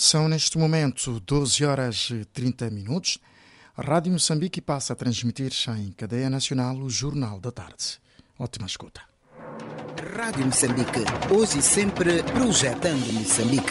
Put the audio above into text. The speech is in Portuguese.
São neste momento 12 horas e 30 minutos. A Rádio Moçambique passa a transmitir em cadeia nacional o Jornal da Tarde. Ótima escuta. Rádio Moçambique, hoje e sempre projetando Moçambique.